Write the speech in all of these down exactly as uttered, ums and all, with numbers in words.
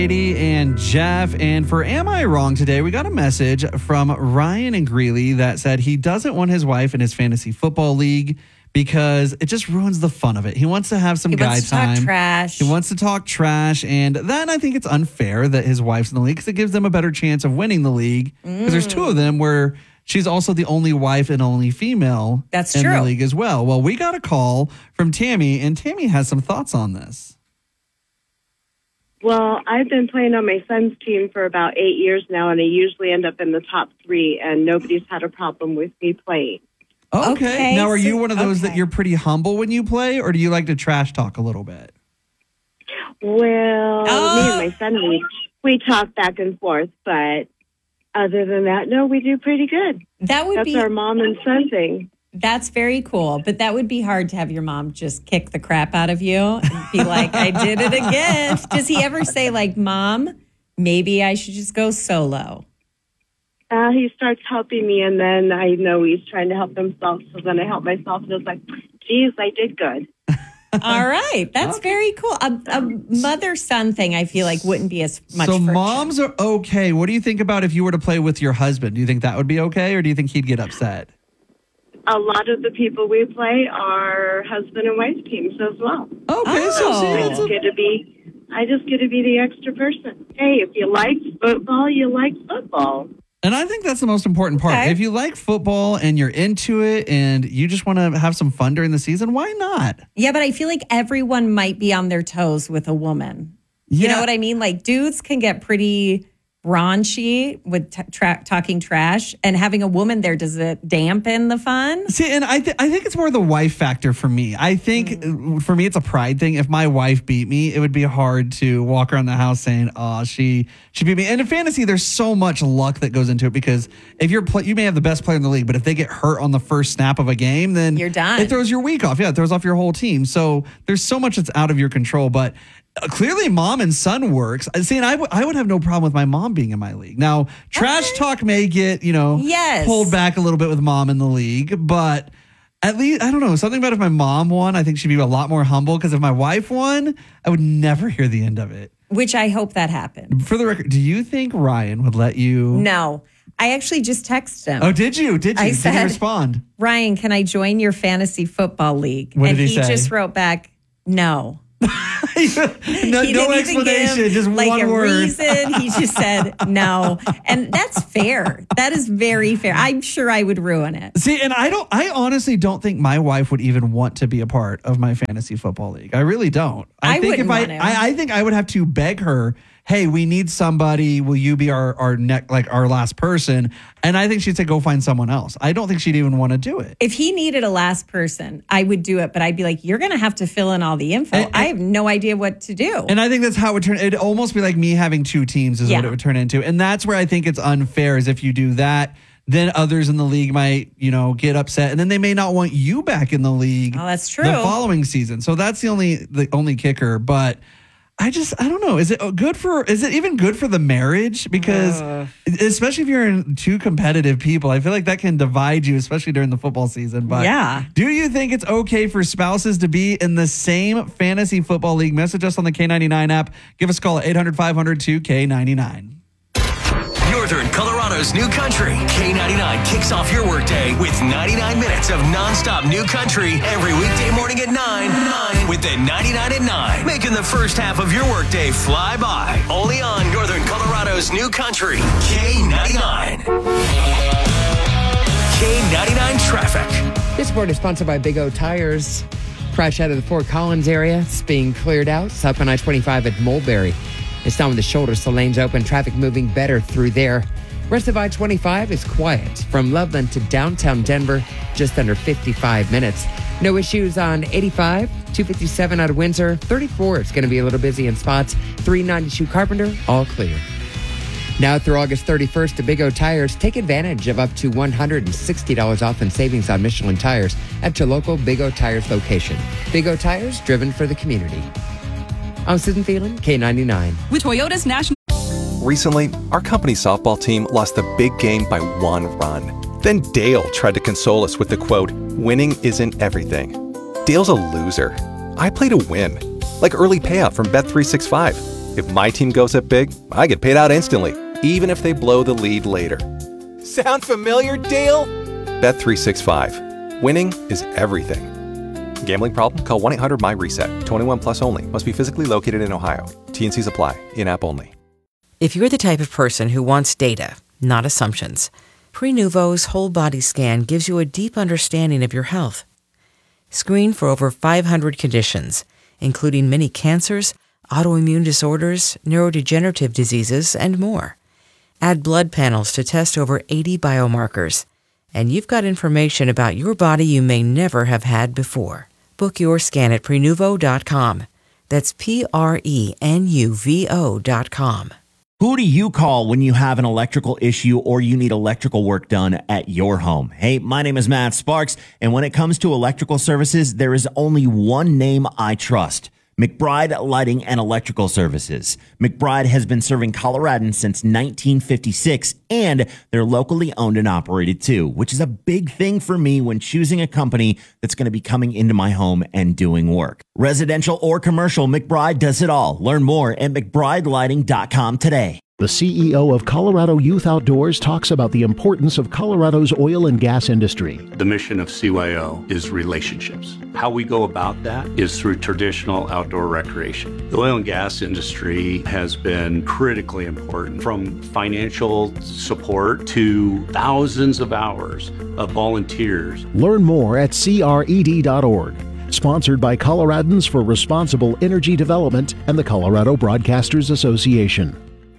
Katie and Jeff. And for Am I Wrong today, we got a message from Ryan in Greeley that said he doesn't want his wife in his fantasy football league because it just ruins the fun of it. He wants to have some he guy wants to time. Talk trash. He wants to talk trash. And then I think it's unfair that his wife's in the league because it gives them a better chance of winning the league. Because mm. there's two of them where she's also the only wife and only female That's in true. the league as well. Well, we got a call from Tammy, and Tammy has some thoughts on this. Well, I've been playing on my son's team for about eight years now, and I usually end up in the top three, and nobody's had a problem with me playing. Okay. Okay, Now, are so- you one of those okay. that you're pretty humble when you play, or do you like to trash talk a little bit? Well, Oh. me and my son, we, we talk back and forth, but other than that, no, we do pretty good. That would That's be our mom and son thing. That's very cool, but that would be hard to have your mom just kick the crap out of you and be like, I did it again. Does he ever say, like, Mom, maybe I should just go solo? Uh, he starts helping me, and then I know he's trying to help himself, so then I help myself, and it's like, geez, I did good. All right. That's Okay. very cool. A, a mother-son thing, I feel like, wouldn't be as much So friction. moms are okay. What do you think about if you were to play with your husband? Do you think that would be okay, or do you think he'd get upset? A lot of the people we play are husband and wife teams as well. Okay, so see, Oh. I it's just a- get to be, I just get to be the extra person. Hey, if you like football, you like football. and I think that's the most important part. Okay. If you like football and you're into it and you just want to have some fun during the season, why not? Yeah, but I feel like everyone might be on their toes with a woman. You Yeah. know what I mean? Like, dudes can get pretty raunchy with t- tra- talking trash, and having a woman there, does it dampen the fun? See, and I, th- I think it's more the wife factor for me. I think Mm. for me, it's a pride thing. If my wife beat me, it would be hard to walk around the house saying, "Oh, she she beat me." And in fantasy, there's so much luck that goes into it because if you're play- you may have the best player in the league, but if they get hurt on the first snap of a game, then You're done. It throws your week off. Yeah, it throws off your whole team. So there's so much that's out of your control, but. Uh, Clearly, mom and son works. Uh, See, and I, w- I would have no problem with my mom being in my league. Now, trash talk may get, you know, Yes. pulled back a little bit with mom in the league, but at least, I don't know, something about if my mom won, I think she'd be a lot more humble because if my wife won, I would never hear the end of it. Which I hope that happened. For the record, do you think Ryan would let you? No, I actually just texted him. Oh, did you? Did you? I did said- he respond? Ryan, can I join your fantasy football league? What and did he say? just wrote back, no. no He no didn't even explanation, give, just like one a word. reason. He just said no, and that's fair. That is very fair. I'm sure I would ruin it. See, and I don't, I honestly don't think my wife would even want to be a part of my fantasy football league. I really don't. I, I think wouldn't if I, want to. I, I think I would have to beg her, hey, we need somebody. Will you be our, our neck, like our last person? And I think she'd say, go find someone else. I don't think she'd even want to do it. If he needed a last person, I would do it, but I'd be like, you're going to have to fill in all the info. And- and- I have no idea what to do. And I think that's how it would turn. It'd almost be like me having two teams is Yeah. what it would turn into. And that's where I think it's unfair is if you do that, then others in the league might, you know, get upset and then they may not want you back in the league. Oh, that's true. The following season. So that's the only, the only kicker. But I just, I don't know. Is it good for, is it even good for the marriage? Because Uh. especially if you're in two competitive people, I feel like that can divide you, especially during the football season. But Yeah. do you think it's okay for spouses to be in the same fantasy football league? Message us on the K ninety-nine app. Give us a call at eight hundred five hundred two K ninety-nine. Northern Colorado's new country. K ninety-nine kicks off your workday with ninety-nine minutes of nonstop new country every weekday morning at nine. nine with the ninety-nine at nine, making the first half of your workday fly by. Only on Northern Colorado's new country. K ninety-nine. K ninety-nine traffic. This report is sponsored by Big O Tires. Crash out of the Fort Collins area. It's being cleared out. South on I twenty-five at Mulberry. It's down with the shoulder, so lanes open. Traffic moving better through there. Rest of I twenty-five is quiet. From Loveland to downtown Denver, just under fifty-five minutes. No issues on eighty-five, two fifty-seven out of Windsor. thirty-four, it's going to be a little busy in spots. three ninety-two Carpenter, all clear. Now through August thirty-first to Big O Tires, take advantage of up to one hundred sixty dollars off in savings on Michelin tires at your local Big O Tires location. Big O Tires, driven for the community. I'm Susan Phelan, K ninety-nine. With Toyota's national... Recently, our company softball team lost the big game by one run. Then Dale tried to console us with the quote, "Winning isn't everything." Dale's a loser. I play to win, like early payout from Bet three sixty-five. If my team goes up big, I get paid out instantly, even if they blow the lead later. Sound familiar, Dale? Bet three sixty-five. Winning is everything. Gambling problem? Call one eight hundred my reset. twenty-one plus only. Must be physically located in Ohio. T N Cs apply. In-app only. If you're the type of person who wants data, not assumptions, Prenuvo's whole body scan gives you a deep understanding of your health. Screen for over five hundred conditions, including many cancers, autoimmune disorders, neurodegenerative diseases, and more. Add blood panels to test over eighty biomarkers, and you've got information about your body you may never have had before. Book your scan at Prenuvo dot com. That's P R E N U V O dot com. Who do you call when you have an electrical issue or you need electrical work done at your home? Hey, my name is Matt Sparks, and when it comes to electrical services, there is only one name I trust: McBride Lighting and Electrical Services. McBride has been serving Coloradans since nineteen fifty-six, and they're locally owned and operated too, which is a big thing for me when choosing a company that's going to be coming into my home and doing work. Residential or commercial, McBride does it all. Learn more at McBride Lighting dot com today. The C E O of Colorado Youth Outdoors talks about the importance of Colorado's oil and gas industry. The mission of C Y O is relationships. How we go about that is through traditional outdoor recreation. The oil and gas industry has been critically important, from financial support to thousands of hours of volunteers. Learn more at C R E D dot org. Sponsored by Coloradans for Responsible Energy Development and the Colorado Broadcasters Association.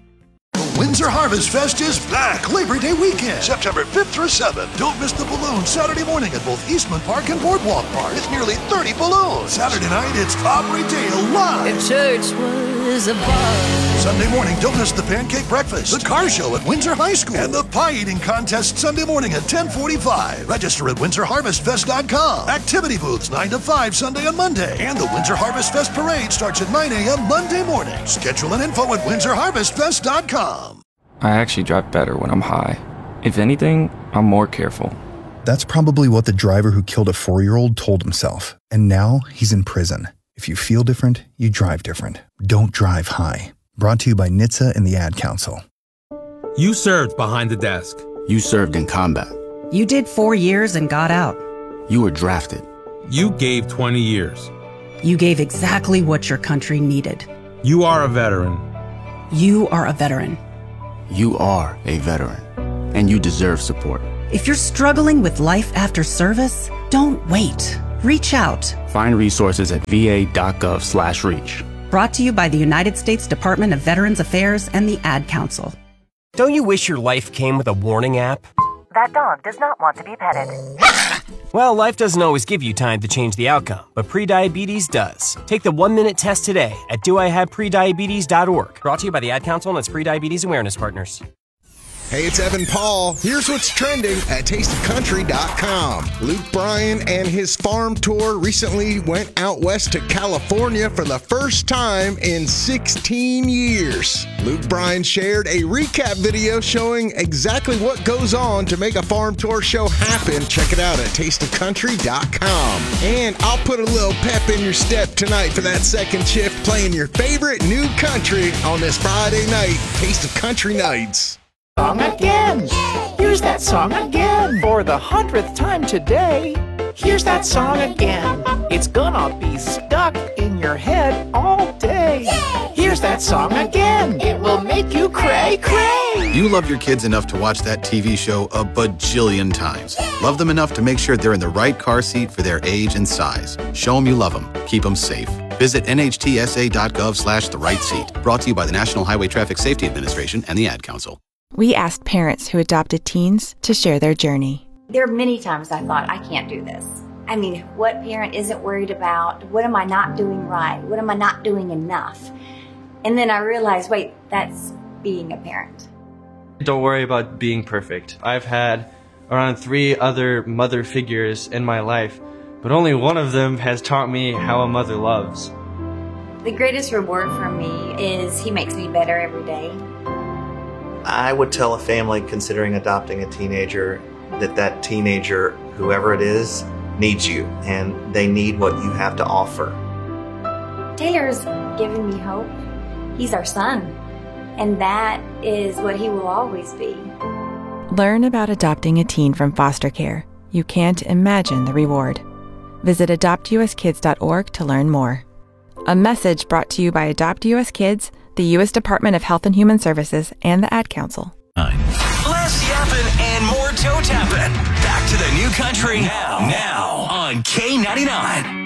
Windsor Harvest Fest is back Labor Day weekend, September fifth through seventh. Don't miss the balloons Saturday morning at both Eastman Park and Boardwalk Park. It's nearly thirty balloons. Saturday night, it's Aubrey Dale live. If church was a bar. Sunday morning, don't miss the pancake breakfast, the car show at Windsor High School, and the pie eating contest Sunday morning at ten forty-five. Register at Windsor Harvest Fest dot com. Activity booths nine to five Sunday and Monday. And the Windsor Harvest Fest Parade starts at nine a.m. Monday morning. Schedule and info at Windsor Harvest Fest dot com. I actually drive better when I'm high. If anything, I'm more careful. That's probably what the driver who killed a four-year-old told himself. And now he's in prison. If you feel different, you drive different. Don't drive high. Brought to you by N H T S A and the Ad Council. You served behind the desk. You served in combat. You did four years and got out. You were drafted. You gave twenty years. You gave exactly what your country needed. You are a veteran. You are a veteran. You are a veteran, and you deserve support. If you're struggling with life after service, don't wait. Reach out. Find resources at V A dot gov slash reach. Brought to you by the United States Department of Veterans Affairs and the Ad Council. Don't you wish your life came with a warning app? That dog does not want to be petted. Well, life doesn't always give you time to change the outcome, but prediabetes does. Take the one-minute test today at do I have prediabetes dot org. Brought to you by the Ad Council and its Prediabetes Awareness Partners. Hey, it's Evan Paul. Here's what's trending at taste of country dot com. Luke Bryan and his farm tour recently went out west to California for the first time in sixteen years. Luke Bryan shared a recap video showing exactly what goes on to make a farm tour show happen. Check it out at taste of country dot com. And I'll put a little pep in your step tonight for that second shift, playing your favorite new country on this Friday night, Taste of Country Nights. Song again. Here's that song again. For the hundredth time today, here's that song again. It's gonna be stuck in your head all day. Here's that song again. It will make you cray cray. You love your kids enough to watch that T V show a bajillion times. Love them enough to make sure they're in the right car seat for their age and size. Show them you love them. Keep them safe. Visit N H T S A dot gov slash the right seat. Brought to you by the National Highway Traffic Safety Administration and the Ad Council. We asked parents who adopted teens to share their journey. There are many times I thought, I can't do this. I mean, what parent isn't worried about? What am I not doing right? What am I not doing enough? And then I realized, wait, that's being a parent. Don't worry about being perfect. I've had around three other mother figures in my life, but only one of them has taught me how a mother loves. The greatest reward for me is he makes me better every day. I would tell a family considering adopting a teenager that that teenager, whoever it is, needs you, and they need what you have to offer. Taylor's given me hope. He's our son. And that is what he will always be. Learn about adopting a teen from foster care. You can't imagine the reward. Visit adopt u s kids dot org to learn more. A message brought to you by Adopt U S Kids, the U S Department of Health and Human Services, and the Ad Council. Less yapping and more toe tapping. Back to the new country now, now on K ninety-nine.